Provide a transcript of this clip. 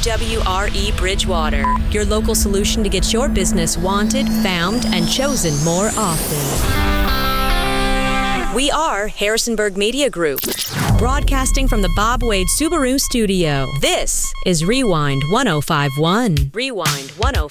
WWRE Bridgewater, your local solution to get your business wanted, found, and chosen more often. We are Harrisonburg Media Group, broadcasting from the Bob Wade Subaru studio. This is Rewind 1051. Rewind 1051.